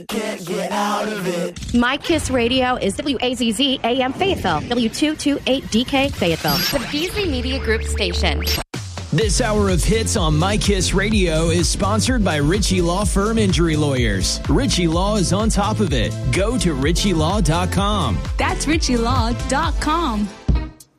Can't get out of it. My Kiss Radio is WAZZ AM Fayetteville, W228DK Fayetteville, the Beasley Media Group station. This hour of hits on My Kiss Radio is sponsored by Ritchie Law Firm Injury Lawyers. Ritchie Law is on top of it. Go to ritchielaw.com. That's ritchielaw.com.